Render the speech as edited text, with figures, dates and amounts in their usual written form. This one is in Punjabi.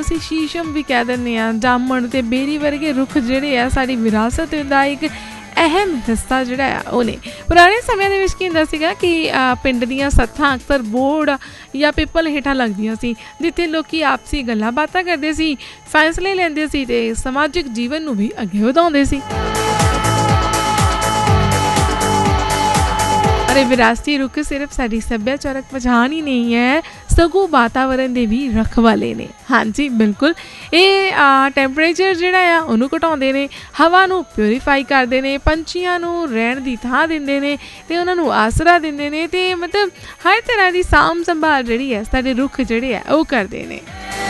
ਅਸੀਂ ਸ਼ੀਸ਼ਮ ਵੀ ਕਹਿ ਦਿੰਦੇ ਹਾਂ। ਜਾਮਣ ਅਤੇ ਬੇਰੀ ਵਰਗੇ ਰੁੱਖ ਜਿਹੜੇ ਆ ਸਾਡੀ ਵਿਰਾਸਤ ਦਾ ਇੱਕ ਅਹਿਮ ਹਿੱਸਾ ਜਿਹੜਾ ਆ ਉਹ ਨੇ। ਪੁਰਾਣੇ ਸਮਿਆਂ ਦੇ ਵਿੱਚ ਕੀ ਹੁੰਦਾ ਸੀਗਾ ਕਿ ਪਿੰਡ ਦੀਆਂ ਸੱਥਾਂ ਅਕਸਰ ਬੋਹੜ ਜਾਂ ਪਿੱਪਲ ਹੇਠਾਂ ਲੱਗਦੀਆਂ ਸੀ, ਜਿੱਥੇ ਲੋਕ ਆਪਸੀ ਗੱਲਾਂ ਬਾਤਾਂ ਕਰਦੇ ਸੀ, ਫੈਸਲੇ ਲੈਂਦੇ ਸੀ ਅਤੇ ਸਮਾਜਿਕ ਜੀਵਨ ਨੂੰ ਵੀ ਅੱਗੇ ਵਧਾਉਂਦੇ ਸੀ। ਪਰ ਵਿਰਾਸਤੀ ਰੁੱਖ ਸਿਰਫ ਸਾਡੀ ਸੱਭਿਆਚਾਰਕ ਪਛਾਣ ਹੀ ਨਹੀਂ ਹੈ, ਸਗੋਂ ਵਾਤਾਵਰਨ ਦੇ ਵੀ ਰਖਵਾਲੇ ਨੇ। ਹਾਂਜੀ ਬਿਲਕੁਲ, ਇਹ ਟੈਂਪਰੇਚਰ ਜਿਹੜਾ ਆ ਉਹਨੂੰ ਘਟਾਉਂਦੇ ਨੇ, ਹਵਾ ਨੂੰ ਪਿਊਰੀਫਾਈ ਕਰਦੇ ਨੇ, ਪੰਛੀਆਂ ਨੂੰ ਰਹਿਣ ਦੀ ਥਾਂ ਦਿੰਦੇ ਨੇ ਅਤੇ ਉਹਨਾਂ ਨੂੰ ਆਸਰਾ ਦਿੰਦੇ ਨੇ, ਅਤੇ ਮਤਲਬ ਹਰ ਤਰ੍ਹਾਂ ਦੀ ਸਾਂਭ ਸੰਭਾਲ ਜਿਹੜੀ ਹੈ ਸਾਡੇ ਰੁੱਖ ਜਿਹੜੇ ਆ ਉਹ ਕਰਦੇ ਨੇ।